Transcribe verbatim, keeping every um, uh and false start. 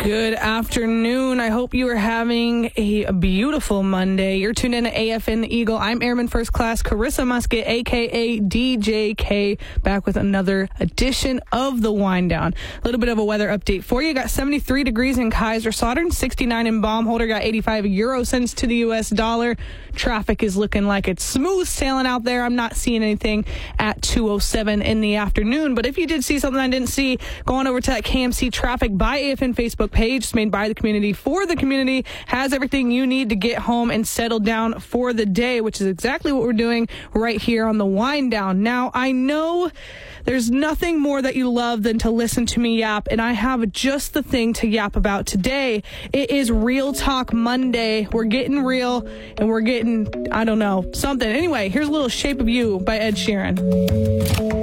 Good afternoon. I hope you are having a beautiful Monday. You're tuned in to A F N The Eagle. I'm Airman First Class Carissa Musket, a k a. D J K, back with another edition of The Wind Down. A little bit of a weather update for you. Got seventy-three degrees in Kaiserslautern, sixty-nine in Baumholder, got eighty-five euro cents to the U S dollar. Traffic is looking like it's smooth sailing out there. I'm not seeing anything at two oh seven in the afternoon, but if you did see something I didn't see, go on over to that K M C Traffic by A F N Facebook page. It's made by the community for the community. Has everything you need to get home and settle down for the day, which is exactly what we're doing right here on the Wind Down. Now, I know there's nothing more that you love than to listen to me yap, and I have just the thing to yap about today. It is Real Talk Monday. We're getting real, and we're getting, I don't know, something. Anyway, here's a little Shape of You by Ed Sheeran.